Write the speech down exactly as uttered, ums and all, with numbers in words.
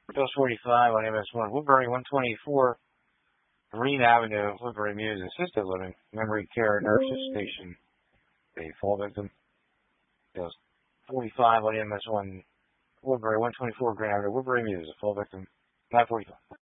Dose forty-five on M S one. Woodbury one twenty-four. Green Avenue, Woodbury Muse, assisted living, memory care, nurses station. A fall victim. Dose forty-five on M S one. Woodbury one twenty-four, Green Avenue, Woodbury Muse, a fall victim. nine forty-five.